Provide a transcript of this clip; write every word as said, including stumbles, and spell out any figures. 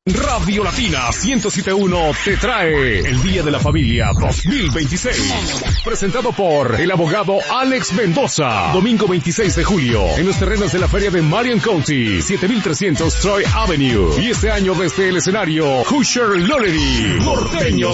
Radio Latina ciento siete punto uno te trae el Día de la Familia dos mil veintiséis. Presentado por el abogado Alex Mendoza. Domingo veintiséis de julio, en los terrenos de la feria de Marion County, siete mil trescientos Troy Avenue. Y este año desde el escenario, Usher Loredy, Norteños